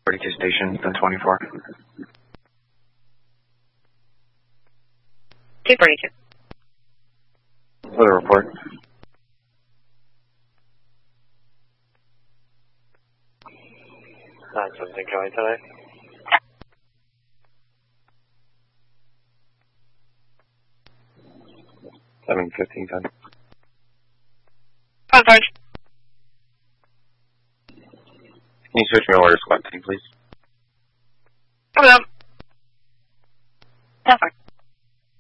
42 station, 1024. 242. For the report. Something going today. Seven 15 10. Oh, sorry. Can you switch me over to squad team, please? Okay. That's fine.